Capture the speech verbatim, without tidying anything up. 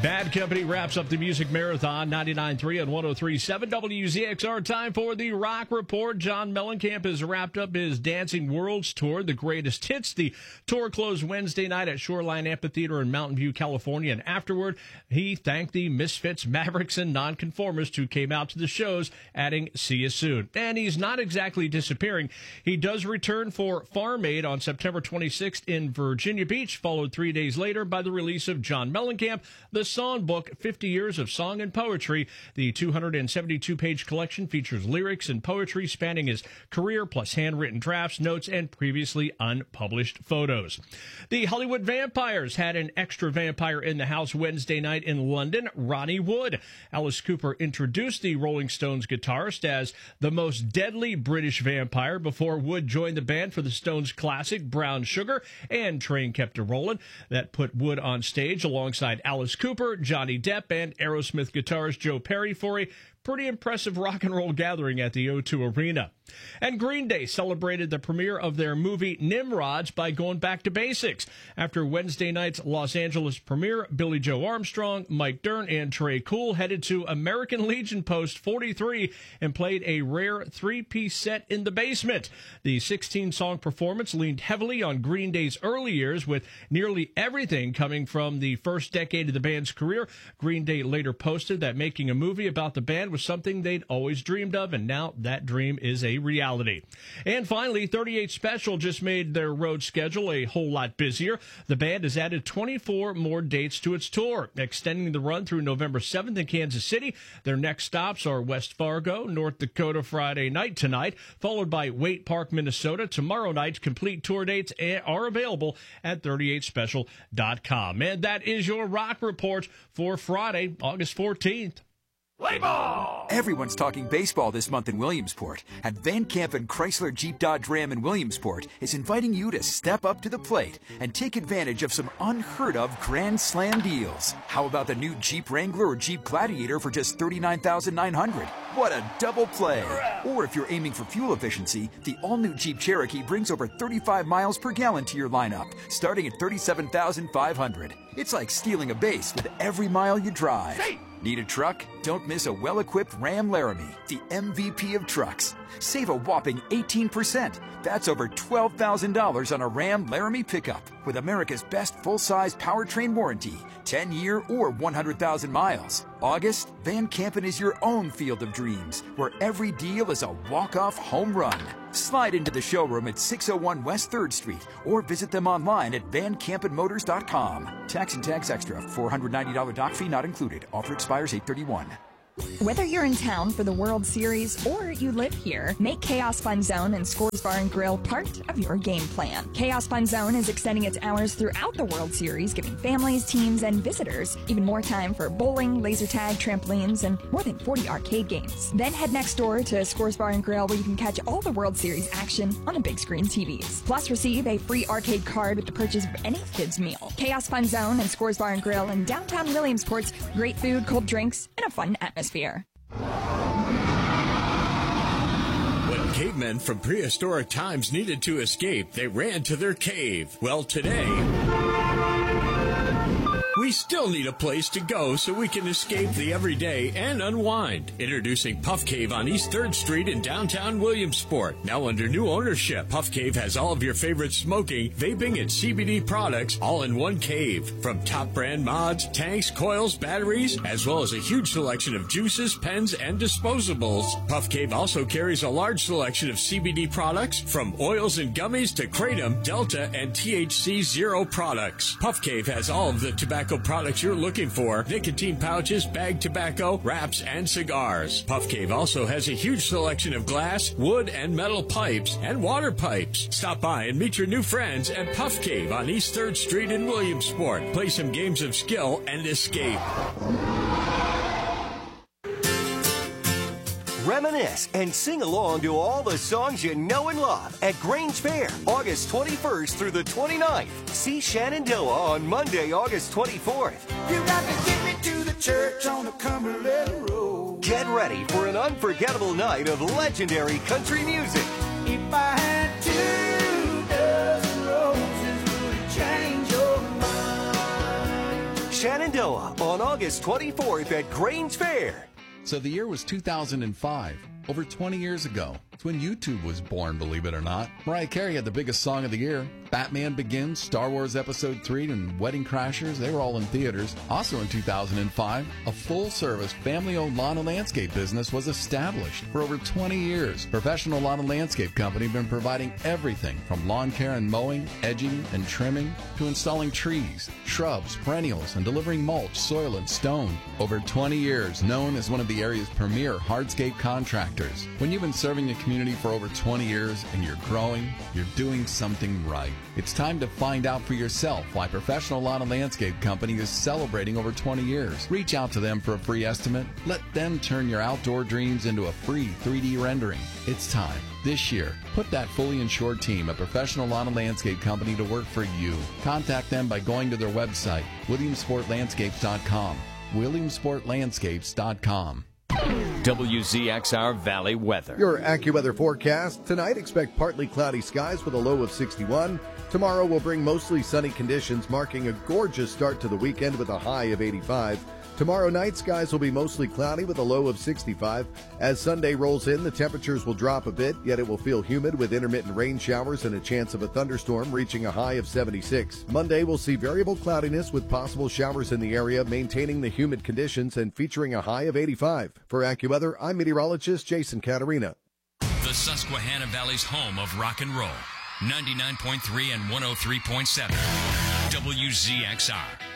Bad Company wraps up the Music Marathon, ninety-nine point three and one oh three point seven W Z X R. Time for the Rock Report. John Mellencamp has wrapped up his Dancing Worlds Tour, the greatest hits. The tour closed Wednesday night at Shoreline Amphitheater in Mountain View, California, and afterward, he thanked the Misfits, Mavericks, and Nonconformists who came out to the shows, adding, "See you soon." And he's not exactly disappearing. He does return for Farm Aid on September twenty-sixth in Virginia Beach, followed three days later by the release of John Mellencamp, the Songbook, fifty years of Song and Poetry. The two hundred seventy-two page collection features lyrics and poetry spanning his career, plus handwritten drafts, notes, and previously unpublished photos. The Hollywood Vampires had an extra vampire in the house Wednesday night in London, Ronnie Wood. Alice Cooper introduced the Rolling Stones guitarist as the most deadly British vampire before Wood joined the band for the Stones classic Brown Sugar, and Train Kept a-Rollin'. That put Wood on stage alongside Alice Cooper, Johnny Depp, and Aerosmith guitarist Joe Perry for a pretty impressive rock and roll gathering at the O two Arena. And Green Day celebrated the premiere of their movie Nimrods by going back to basics. After Wednesday night's Los Angeles premiere, Billy Joe Armstrong, Mike Dirnt, and Trey Cool headed to American Legion Post forty-three and played a rare three-piece set in the basement. The sixteen-song performance leaned heavily on Green Day's early years, with nearly everything coming from the first decade of the band's career. Green Day later posted that making a movie about the band was something they'd always dreamed of, and now that dream is a reality. And finally, thirty-eight Special just made their road schedule a whole lot busier. The band has added twenty-four more dates to its tour, extending the run through November seventh in Kansas City. Their next stops are West Fargo, North Dakota Friday night tonight, followed by Waite Park, Minnesota tomorrow night. Complete tour dates are available at thirty-eight special dot com. And that is your Rock Report for Friday, August fourteenth. Play ball! Everyone's talking baseball this month in Williamsport, and Van Camp and Chrysler Jeep Dodge Ram in Williamsport is inviting you to step up to the plate and take advantage of some unheard-of Grand Slam deals. How about the new Jeep Wrangler or Jeep Gladiator for just thirty-nine thousand nine hundred dollars? What a double play! Or if you're aiming for fuel efficiency, the all-new Jeep Cherokee brings over thirty-five miles per gallon to your lineup, starting at thirty-seven thousand five hundred dollars. It's like stealing a base with every mile you drive. Need a truck? Don't miss a well-equipped Ram Laramie, the M V P of trucks. Save a whopping eighteen percent. That's over twelve thousand dollars on a Ram Laramie pickup with America's best full-size powertrain warranty, ten-year or one hundred thousand miles. August, Van Campen is your own field of dreams, where every deal is a walk-off home run. Slide into the showroom at six oh one West third Street or visit them online at van campen motors dot com. Tax and tax extra. four hundred ninety dollars dock fee not included. Offer expires eight thirty-one. Whether you're in town for the World Series or you live here, make Chaos Fun Zone and Scores Bar and Grill part of your game plan. Chaos Fun Zone is extending its hours throughout the World Series, giving families, teams, and visitors even more time for bowling, laser tag, trampolines, and more than forty arcade games. Then head next door to Scores Bar and Grill, where you can catch all the World Series action on the big screen T Vs. Plus, receive a free arcade card with the purchase of any kids' meal. Chaos Fun Zone and Scores Bar and Grill in downtown Williamsport's great food, cold drinks, and a fun atmosphere. When cavemen from prehistoric times needed to escape, they ran to their cave. Well, today, we still need a place to go so we can escape the everyday and unwind. Introducing Puff Cave on East third Street in downtown Williamsport. Now under new ownership, Puff Cave has all of your favorite smoking, vaping, and C B D products all in one cave. From top brand mods, tanks, coils, batteries, as well as a huge selection of juices, pens, and disposables. Puff Cave also carries a large selection of C B D products, from oils and gummies to Kratom, Delta, and T H C Zero products. Puff Cave has all of the tobacco products you're looking for: nicotine pouches, bagged tobacco, wraps, and cigars. Puff Cave also has a huge selection of glass, wood, and metal pipes and water pipes. Stop by and meet your new friends at Puff Cave on East third Street in Williamsport. Play some games of skill and escape. Reminisce and sing along to all the songs you know and love at Grange Fair, August twenty-first through the twenty-ninth. See Shenandoah on Monday, August twenty-fourth. You got to get me to the church on the Cumberland Road. Get ready for an unforgettable night of legendary country music. If I had two dozen roses, would it change your mind? Shenandoah on August twenty-fourth at Grange Fair. So the year was two thousand five, over twenty years ago. It's when YouTube was born, believe it or not. Mariah Carey had the biggest song of the year. Batman Begins, Star Wars Episode three, and Wedding Crashers, they were all in theaters. Also in two thousand five, a full-service, family-owned lawn and landscape business was established. For over twenty years, Professional Lawn and Landscape Company have been providing everything from lawn care and mowing, edging, and trimming, to installing trees, shrubs, perennials, and delivering mulch, soil, and stone. Over twenty years, known as one of the area's premier hardscape contractors. When you've been serving the community for over twenty years and you're growing, you're doing something right. It's time to find out for yourself why Professional Lawn and Landscape Company is celebrating over twenty years. Reach out to them for a free estimate. Let them turn your outdoor dreams into a free three D rendering. It's time. This year, put that fully insured team at Professional Lawn and Landscape Company to work for you. Contact them by going to their website, williamsport landscapes dot com. williamsport landscapes dot com. W Z X R Valley weather. Your AccuWeather forecast. Tonight, expect partly cloudy skies with a low of sixty-one. Tomorrow will bring mostly sunny conditions, marking a gorgeous start to the weekend with a high of eighty-five. Tomorrow night, skies will be mostly cloudy with a low of sixty-five. As Sunday rolls in, the temperatures will drop a bit, yet it will feel humid with intermittent rain showers and a chance of a thunderstorm reaching a high of seventy-six. Monday will see variable cloudiness with possible showers in the area, maintaining the humid conditions and featuring a high of eighty-five. For AccuWeather, I'm meteorologist Jason Caterina. The Susquehanna Valley's home of rock and roll. ninety-nine point three and one oh three point seven. W Z X R.